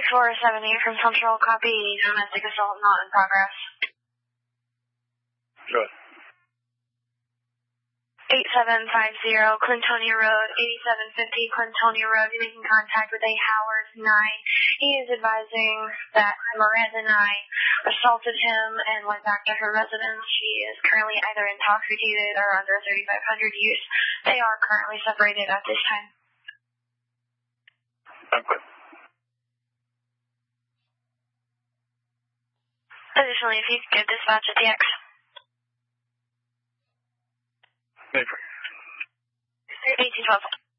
6478 from Central, copy, domestic assault not in progress. Good. 8750 Clintonia Road, 8750 Clintonia Road. You're making contact with a Howard 9. He is advising that Miranda 9 assaulted him and went back to her residence. She is currently either intoxicated or under 3500 use. They are currently separated at this time. Okay. Additionally, if you could give dispatch at the X. 1812.